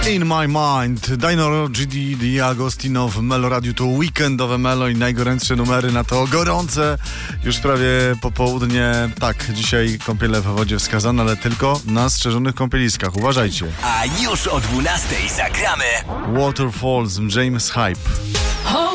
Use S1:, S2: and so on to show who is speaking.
S1: In My Mind, Dino GD, Di Agostino w Melo Radio. To weekendowe Melo i najgorętsze numery na to gorące, już prawie popołudnie. Tak, dzisiaj kąpiele w wodzie wskazane, ale tylko na strzeżonych kąpieliskach. Uważajcie.
S2: A już o 12:00 zagramy
S1: Waterfalls, James Hype.